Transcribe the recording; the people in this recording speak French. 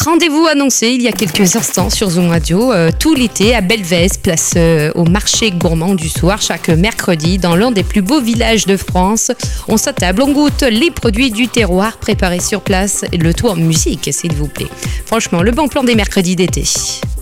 Rendez-vous annoncé il y a quelques instants sur Zoom Radio, tout l'été à Belvez, place au marché gourmand du soir, chaque mercredi dans l'un des plus beaux villages de France. On s'attable, on goûte les produits du terroir préparés sur place, le tout en musique s'il vous plaît. Franchement, le bon plan des mercredis d'été.